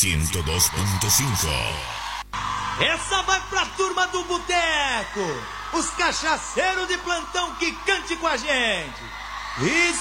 102.5. Essa vai pra turma do boteco, os cachaceiros de plantão que cante com a gente.